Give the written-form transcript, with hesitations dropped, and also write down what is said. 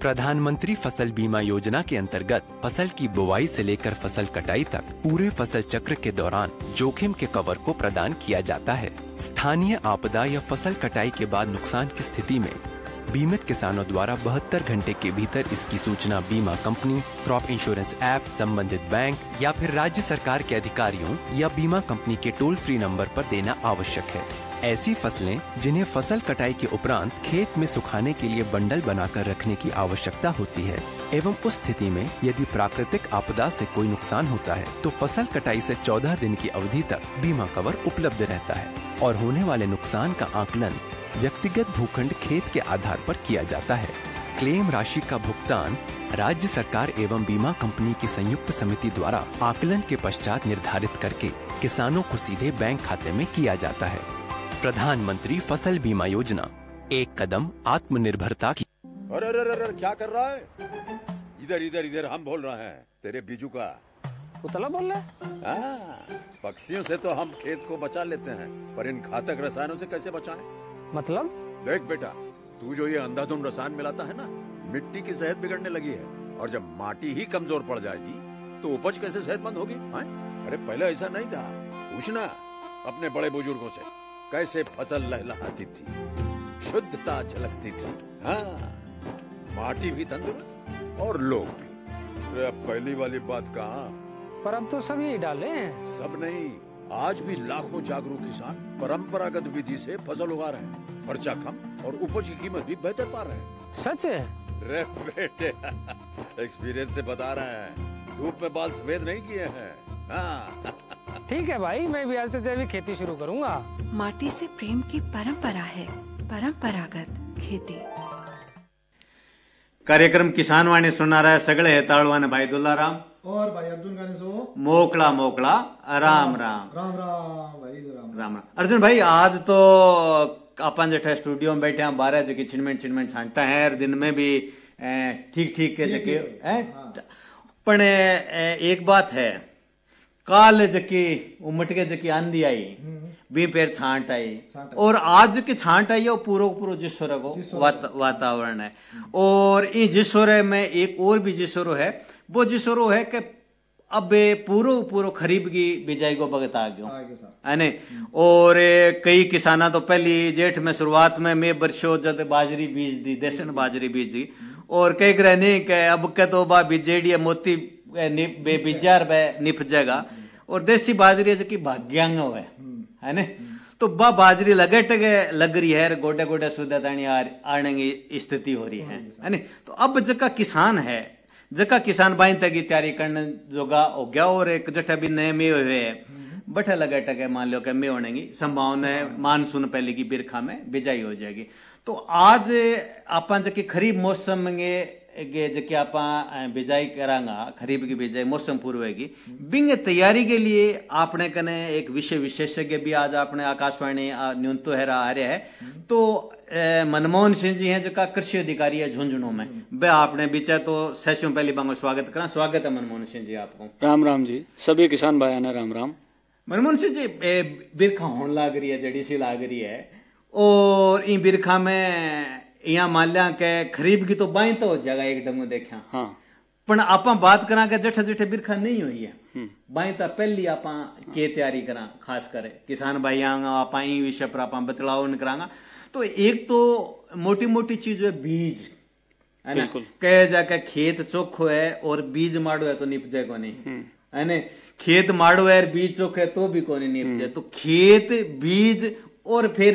प्रधानमंत्री फसल बीमा योजना के अंतर्गत फसल की बुवाई से लेकर फसल कटाई तक पूरे फसल चक्र के दौरान जोखिम के कवर को प्रदान किया जाता है। स्थानीय आपदा या फसल कटाई के बाद नुकसान की स्थिति में बीमित किसानों द्वारा 72 घंटे के भीतर इसकी सूचना बीमा कंपनी, क्रॉप इंश्योरेंस ऐप, संबंधित बैंक या फिर राज्य सरकार के अधिकारियों या बीमा कंपनी के टोल फ्री नंबर पर देना आवश्यक है। ऐसी फसलें जिन्हें फसल कटाई के उपरांत खेत में सुखाने के लिए बंडल बनाकर रखने की आवश्यकता होती है एवं उस स्थिति में यदि प्राकृतिक आपदा से कोई नुकसान होता है तो फसल कटाई से 14 दिन की अवधि तक बीमा कवर उपलब्ध रहता है और होने वाले नुकसान का आकलन व्यक्तिगत भूखंड खेत के आधार पर किया जाता है। क्लेम राशि का भुगतान राज्य सरकार एवं बीमा कंपनी की संयुक्त समिति द्वारा आकलन के पश्चात निर्धारित करके किसानों को सीधे बैंक खाते में किया जाता है। प्रधानमंत्री फसल बीमा योजना, एक कदम आत्मनिर्भरता की। अरे अरे अरे क्या कर रहा है? इधर इधर इधर, हम बोल रहे हैं तेरे बीजू का। उतला बोल रहा है? पक्षियों से तो हम खेत को बचा लेते हैं, पर इन घातक रसायनों से कैसे बचाएं? मतलब? देख बेटा, तू जो ये अंधाधुंध रसायन मिलाता है ना, मिट्टी की सेहत बिगड़ने लगी है और जब माटी ही कमजोर पड़ जाएगी तो उपज कैसे सेहतमंद होगी? अरे पहले ऐसा नहीं था। पूछना अपने बड़े बुजुर्गों से, कैसे फसल लहलहाती थी, शुद्धता झलकती थी। हाँ, माटी भी तंदुरुस्त और लोग भी। अरे अब पहली वाली बात कहाँ? पर अब तो सब यही डाले हैं। सब नहीं, आज भी लाखों जागरूक किसान परंपरागत विधि से फसल उगा रहे हैं। खर्चा कम और उपज की कीमत भी बेहतर पा रहे हैं। सच है? रे बेटे, एक्सपीरियंस से बता रहे हैं, धूप में बाल सफेद नहीं किए हैं। हाँ। ठीक है भाई, मैं भी आज से जैविक खेती शुरू करूंगा। माटी से प्रेम की परंपरा है, परंपरागत खेती। कार्यक्रम किसान वाणी सुना रहा है सगळे हेताळवाने भाई दुलाराम और भाई अर्जुन गाने सो मोकला मोकला राम राम राम राम भाई राम राम। अर्जुन भाई, आज तो अपन जेठा स्टूडियो में बैठे हैं, 12 जो की छिनमें छांटा है और दिन में भी ठीक ठीक के जके पण एक बात है, काल जकी उमट के जकी आंधी आई बी पेर छांट आई और आज की छांट आई है पूरो पूरो जिसोरे को वातावरण है। और ये जिसोरे में एक और भी जिसोरो है, वो जिसोरो है कि अब पूरो पूरो खरीब की बिजाई को भगत आ गयो है ने। और कई किसाना तो पहली जेठ में शुरुआत में मैं बरसो जद बाजरी बीज दी, देसन बाजरी बीज दी, और कई ग्रह नहीं के अब के तो बा बीजेडी मोती बीजार निप जाएगा और देसी बाजरी की भाग्यांग है ने। तो बा बाजरी लगे टगे लग रही है, गोडे गोडे सुधा तानी आने की स्थिति हो रही है ने। तो अब जका किसान है, जका किसान बाई तक की तैयारी करने जोगा हो गया और एक जठा भी नए में हुए बठे लगे टके मान लो कि में होने की संभावना है, मानसून पहले की बिरखा में बिजाई हो जाएगी। तो आज अपन जकी खरीफ मौसम के जकी आप बिजाई करांगा, खरीफ की बिजाई मौसम पूर्व होगी, बिंग तैयारी के लिए आपने कने एक विषय विशेषज्ञ भी आज आपने आकाशवाणी न्यूनतो हेरा आ रहा है। तो मनमोहन सिंह जी हैं जका कृषि अधिकारी है झुंझुनू में, वे आपने बीचा तो सैसों पहली बांगो स्वागत करा। स्वागत है मनमोहन सिंह जी आपको। राम राम जी, सभी किसान भाई ने राम राम। मनमोहन सिंह जी, बिरखा होने लाग रही है, जड़ी सी लाग रही है और इन बिरखा में यहाँ मान लिया के खरीब की तो बाई तो हो जाएगा एकदम देखा। हाँ, पण आप बात करा के जठे जठे बिरखा नहीं हुई है बाई तो पहली आप के तैयारी करा, खास करे किसान भाई आप विषय पर आप बतलाव करांगा। तो एक तो मोटी मोटी चीज है बीज है ना, कह जाके खेत चोखो है और बीज माड़ो है तो निप जाए को नहीं है ना, खेत माड़ो है बीज चोखो है तो भी को नहीं निप जाए। तो खेत बीज और फिर